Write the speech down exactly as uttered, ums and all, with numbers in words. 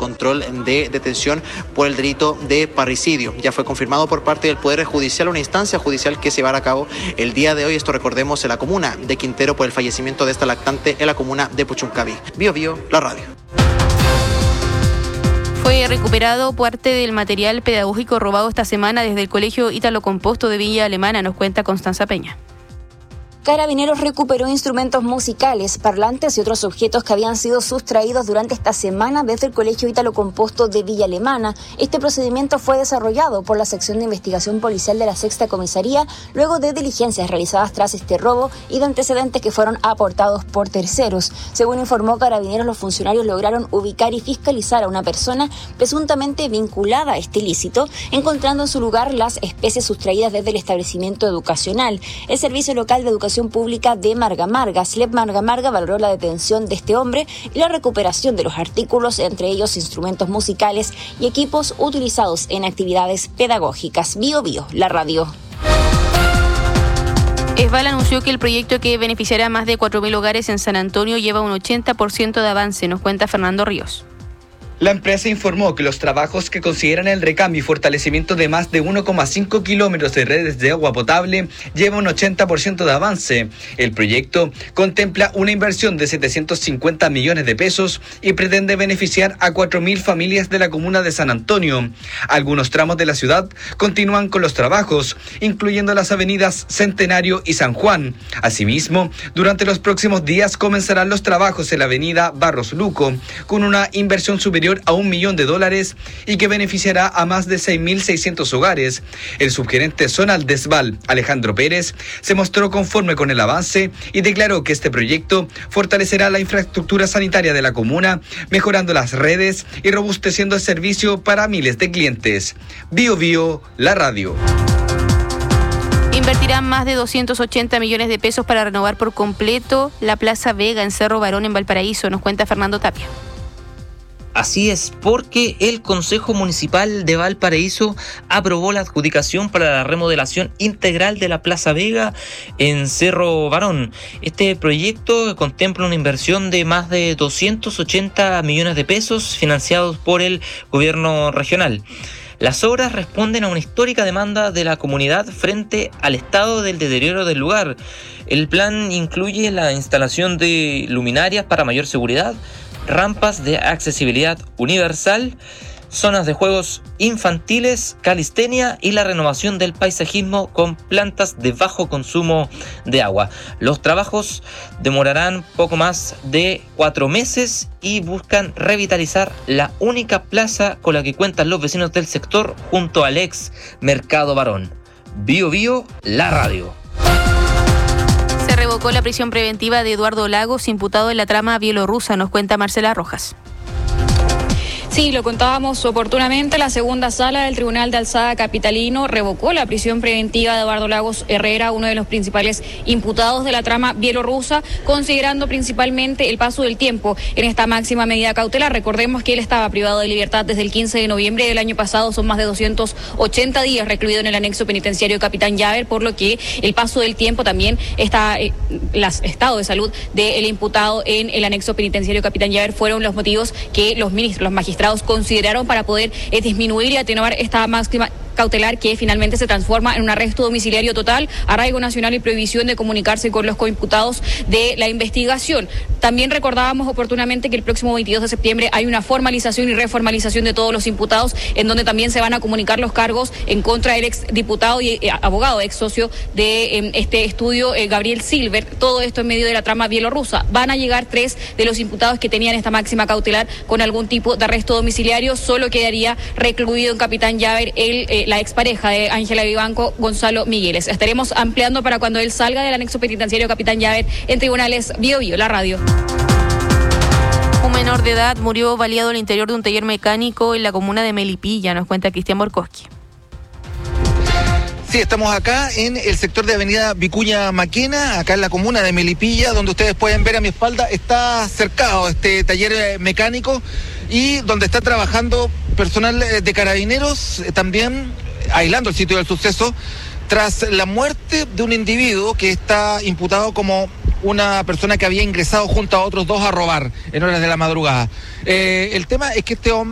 control de detención por el delito de parricidio. Ya fue confirmado por parte del Poder Judicial, una instancia judicial que se llevará a cabo el día de hoy. Esto recordemos en la comuna de Quintero por el fallecimiento de esta lactante en la comuna de Puchuncaví. Bio Bio, la radio. Fue recuperado parte del material pedagógico robado esta semana desde el Colegio Ítalo Composto de Villa Alemana, nos cuenta Constanza Peña. Carabineros recuperó instrumentos musicales, parlantes y otros objetos que habían sido sustraídos durante esta semana desde el Colegio Ítalo Composto de Villa Alemana. Este procedimiento fue desarrollado por la Sección de Investigación Policial de la Sexta Comisaría luego de diligencias realizadas tras este robo y de antecedentes que fueron aportados por terceros. Según informó Carabineros, los funcionarios lograron ubicar y fiscalizar a una persona presuntamente vinculada a este ilícito, encontrando en su lugar las especies sustraídas desde el establecimiento educacional. El Servicio Local de Educación Pública de Marga Marga, S L E P Marga Marga, valoró la detención de este hombre y la recuperación de los artículos, entre ellos instrumentos musicales y equipos utilizados en actividades pedagógicas. Bio Bio, la radio. Esval anunció que el proyecto que beneficiará a más de cuatro mil hogares en San Antonio lleva un ochenta por ciento de avance, nos cuenta Fernando Ríos. La empresa informó que los trabajos que consideran el recambio y fortalecimiento de más de uno coma cinco kilómetros de redes de agua potable lleva un ochenta por ciento de avance. El proyecto contempla una inversión de setecientos cincuenta millones de pesos y pretende beneficiar a cuatro mil familias de la comuna de San Antonio. Algunos tramos de la ciudad continúan con los trabajos, incluyendo las avenidas Centenario y San Juan. Asimismo, durante los próximos días comenzarán los trabajos en la avenida Barros Luco, con una inversión superior a un millón de dólares y que beneficiará a más de seis mil seiscientos hogares. El subgerente zonal de Esval, Alejandro Pérez, se mostró conforme con el avance y declaró que este proyecto fortalecerá la infraestructura sanitaria de la comuna, mejorando las redes y robusteciendo el servicio para miles de clientes. Bio Bio, la radio. Invertirán más de doscientos ochenta millones de pesos para renovar por completo la Plaza Vega en Cerro Barón, en Valparaíso, nos cuenta Fernando Tapia. Así es, porque el Consejo Municipal de Valparaíso aprobó la adjudicación para la remodelación integral de la Plaza Vega en Cerro Barón. Este proyecto contempla una inversión de más de doscientos ochenta millones de pesos financiados por el gobierno regional. Las obras responden a una histórica demanda de la comunidad frente al estado del deterioro del lugar. El plan incluye la instalación de luminarias para mayor seguridad, rampas de accesibilidad universal, zonas de juegos infantiles, calistenia y la renovación del paisajismo con plantas de bajo consumo de agua. Los trabajos demorarán poco más de cuatro meses y buscan revitalizar la única plaza con la que cuentan los vecinos del sector junto al ex Mercado Barón. Bio Bio, la radio. Se revocó la prisión preventiva de Eduardo Lagos, imputado en la trama bielorrusa, nos cuenta Marcela Rojas. Sí, lo contábamos oportunamente. La segunda sala del Tribunal de Alzada capitalino revocó la prisión preventiva de Eduardo Lagos Herrera, uno de los principales imputados de la trama bielorrusa, considerando principalmente el paso del tiempo en esta máxima medida cautelar. Recordemos que él estaba privado de libertad desde el quince de noviembre del año pasado. Son más de doscientos ochenta días recluido en el anexo penitenciario Capitán Llaver, por lo que el paso del tiempo también está, eh, el estado de salud del imputado en el anexo penitenciario Capitán Llaver fueron los motivos que los ministros, los magistrados consideraron para poder eh, disminuir y atenuar esta máxima cautelar, que finalmente se transforma en un arresto domiciliario total, arraigo nacional y prohibición de comunicarse con los coimputados de la investigación. También recordábamos oportunamente que el próximo veintidós de septiembre hay una formalización y reformalización de todos los imputados, en donde también se van a comunicar los cargos en contra del ex diputado y eh, abogado, ex socio de eh, este estudio, eh, Gabriel Silver. Todo esto en medio de la trama bielorrusa. Van a llegar tres de los imputados que tenían esta máxima cautelar con algún tipo de arresto domiciliario. Solo quedaría recluido en Capitán Llaver el eh, la expareja de Ángela Vivanco, Gonzalo Migueles. Estaremos ampliando para cuando él salga del anexo penitenciario Capitán Llaver en tribunales. Bio Bio, la radio. Un menor de edad murió baleado al interior de un taller mecánico en la comuna de Melipilla, nos cuenta Cristian Borkowski. Sí, estamos acá en el sector de Avenida Vicuña Maquena, acá en la comuna de Melipilla, donde ustedes pueden ver a mi espalda, está cercado este taller mecánico y donde está trabajando personal de Carabineros, también aislando el sitio del suceso, tras la muerte de un individuo que está imputado como una persona que había ingresado junto a otros dos a robar en horas de la madrugada. Eh, el tema es que este hombre